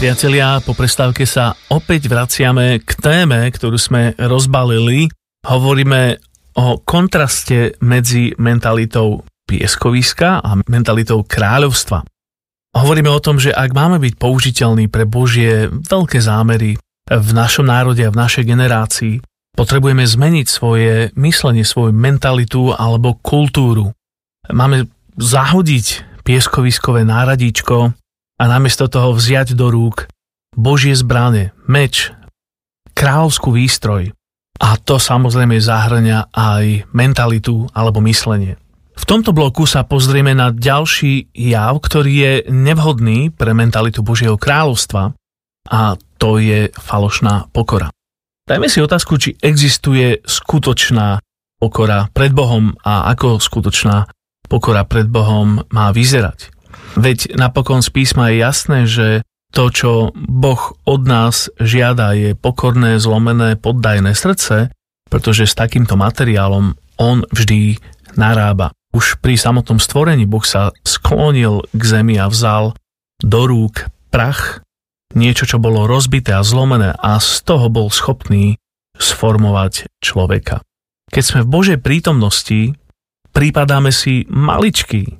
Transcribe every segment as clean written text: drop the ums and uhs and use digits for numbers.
priatelia, po prestávke sa opäť vraciame k téme, ktorú sme rozbalili. Hovoríme o kontraste medzi mentalitou pieskoviska a mentalitou kráľovstva. Hovoríme o tom, že ak máme byť použiteľní pre Božie veľké zámery v našom národe a v našej generácii, potrebujeme zmeniť svoje myslenie, svoju mentalitu alebo kultúru. Máme zahodiť pieskoviskové náradíčko a namiesto toho vziať do rúk Božie zbrane, meč, kráľovskú výstroj. A to samozrejme zahŕňa aj mentalitu alebo myslenie. V tomto bloku sa pozrieme na ďalší jav, ktorý je nevhodný pre mentalitu Božieho kráľovstva, a to je falošná pokora. Dajme si otázku, či existuje skutočná pokora pred Bohom a ako skutočná pokora pred Bohom má vyzerať. Veď napokon z písma je jasné, že to, čo Boh od nás žiada, je pokorné, zlomené, poddajné srdce, pretože s takýmto materiálom on vždy narába. Už pri samotnom stvorení Boh sa sklonil k zemi a vzal do rúk prach, niečo, čo bolo rozbité a zlomené, a z toho bol schopný sformovať človeka. Keď sme v Božej prítomnosti, pripadáme si maličkí.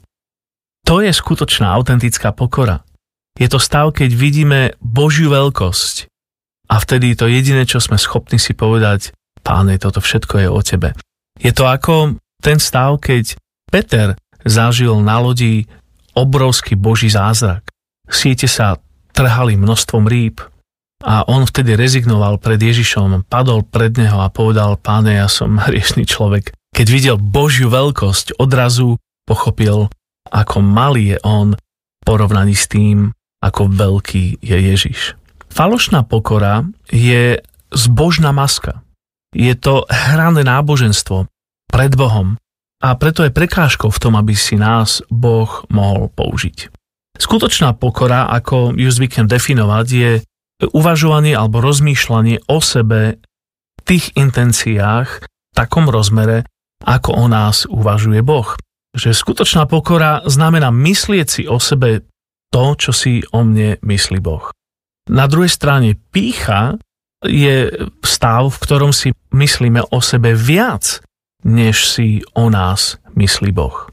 To je skutočná, autentická pokora. Je to stav, keď vidíme Božiu veľkosť a vtedy to jediné, čo sme schopní si povedať: Páne, toto všetko je o Tebe. Je to ako ten stav, keď Peter zažil na lodi obrovský Boží zázrak. Siete sa trhali množstvom rýb a on vtedy rezignoval pred Ježišom, padol pred neho a povedal: Páne, ja som hriešný človek. Keď videl Božiu veľkosť, odrazu pochopil, ako malý je on v porovnaní s tým, ako veľký je Ježiš. Falošná pokora je zbožná maska. Je to hrané náboženstvo pred Bohom a preto je prekážkou v tom, aby si nás Boh mohol použiť. Skutočná pokora, ako ju zvyknem definovať, je uvažovanie alebo rozmýšľanie o sebe v tých intenciách v takom rozmere, ako o nás uvažuje Boh. Že skutočná pokora znamená myslieť si o sebe to, čo si o mne myslí Boh. Na druhej strane pýcha je stav, v ktorom si myslíme o sebe viac, než si o nás myslí Boh.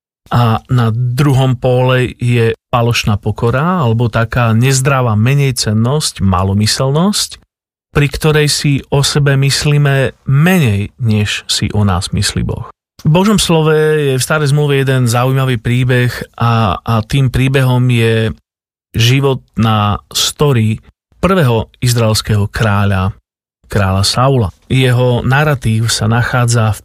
A na druhom póle je falošná pokora, alebo taká nezdravá menejcennosť, malomyselnosť, pri ktorej si o sebe myslíme menej, než si o nás myslí Boh. V Božom slove je v Starej zmluve jeden zaujímavý príbeh a tým príbehom je životná story prvého izraelského kráľa Saula. Jeho narratív sa nachádza v